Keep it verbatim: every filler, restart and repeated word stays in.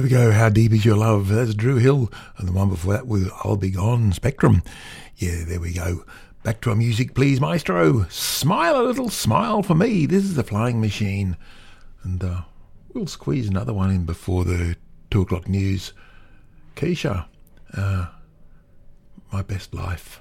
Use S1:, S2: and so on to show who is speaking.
S1: There we go. How Deep Is Your Love? That's Drew Hill. And the one before that was I'll Be Gone, Spectrum. Yeah, there we go. Back to our music, please, Maestro. Smile a little, smile for me. This is the Flying Machine. And uh, we'll squeeze another one in before the two o'clock news. Keisha, uh, My Best Life.